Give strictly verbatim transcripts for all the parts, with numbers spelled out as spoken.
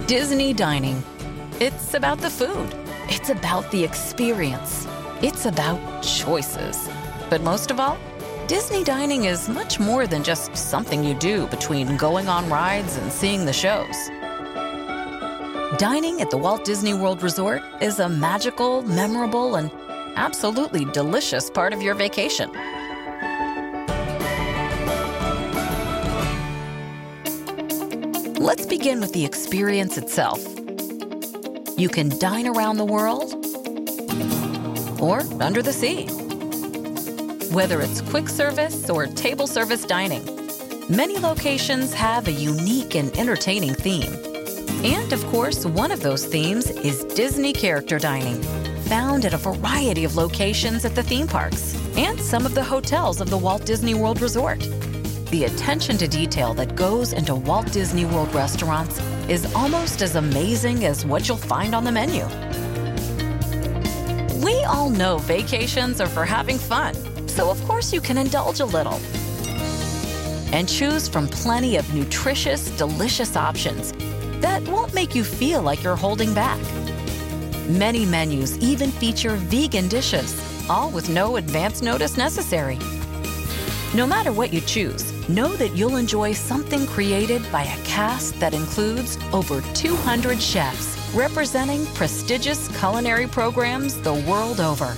Disney dining. It's about the food. It's about the experience. It's about choices. But most of all, Disney dining is much more than just something you do between going on rides and seeing the shows. Dining at the Walt Disney World Resort is a magical, memorable, and absolutely delicious part of your vacation. Let's begin with the experience itself. You can dine around the world or under the sea. Whether it's quick service or table service dining, many locations have a unique and entertaining theme. And of course, one of those themes is Disney character dining, found at a variety of locations at the theme parks and some of the hotels of the Walt Disney World Resort. The attention to detail that goes into Walt Disney World restaurants is almost as amazing as what you'll find on the menu. We all know vacations are for having fun, so of course you can indulge a little and choose from plenty of nutritious, delicious options that won't make you feel like you're holding back. Many menus even feature vegan dishes, all with no advance notice necessary. No matter what you choose, know that you'll enjoy something created by a cast that includes over two hundred chefs representing prestigious culinary programs the world over.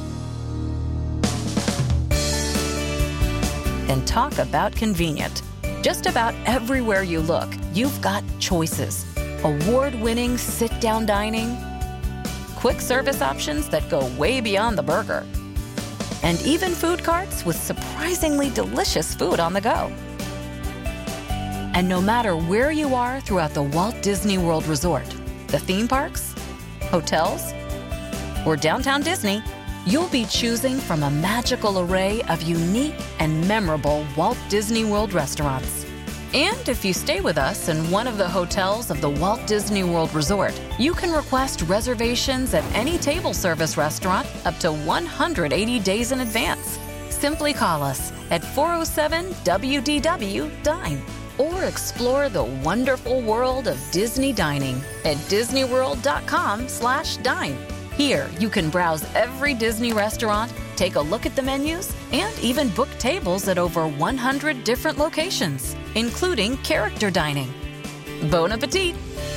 And talk about convenient. Just about everywhere you look, you've got choices. Award-winning sit-down dining, quick service options that go way beyond the burger, and even food carts with surprisingly delicious food on the go. And no matter where you are throughout the Walt Disney World Resort, the theme parks, hotels, or downtown Disney, you'll be choosing from a magical array of unique and memorable Walt Disney World restaurants. And if you stay with us in one of the hotels of the Walt Disney World Resort, you can request reservations at any table service restaurant up to one hundred eighty days in advance. Simply call us at four oh seven W D W Dine or explore the wonderful world of Disney dining at disneyworld.com slash dine. Here, you can browse every Disney restaurant, take a look at the menus, and even book tables at over one hundred different locations, including character dining. Bon appetit!